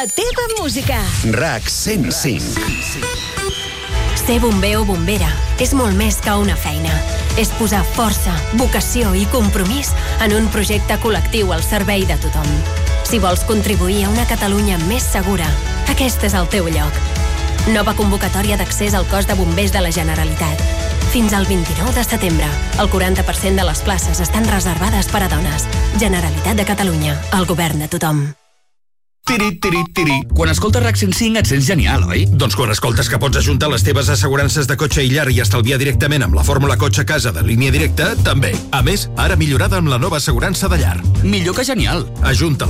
La teva música. RAC 105. Ser bomber o bombera és molt més que una feina. És posar força, vocació i compromís en un projecte col·lectiu al servei de tothom. Si vols contribuir a una Catalunya més segura, aquest és el teu lloc. Nova convocatòria d'accés al cos de bombers de la Generalitat. Fins al 29 de setembre, el 40% de les places estan reservades per a dones. Generalitat de Catalunya, el govern de tothom. Tiri, tiri, tiri. Quan escoltes RAC 105 et sents genial, oi? Doncs quan escoltes que pots ajuntar les teves assegurances de cotxe i llar i estalviar directament amb la fórmula cotxe casa de línia directa, també. A més, ara millorada amb la nova assegurança de llar. Millor que genial. Ajunta